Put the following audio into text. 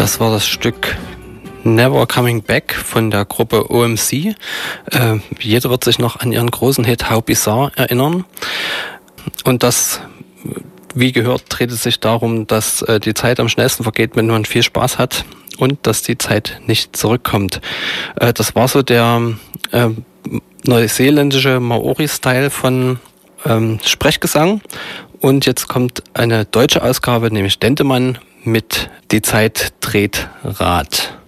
Das war das Stück Never Coming Back von der Gruppe OMC. Jeder wird sich noch an ihren großen Hit How Bizarre erinnern. Und das, wie gehört, dreht es sich darum, dass die Zeit am schnellsten vergeht, wenn man viel Spaß hat und dass die Zeit nicht zurückkommt. Das war so der neuseeländische Maori-Style von Sprechgesang. Und jetzt kommt eine deutsche Ausgabe, nämlich Dentemann mit Die Zeit dreht Rad.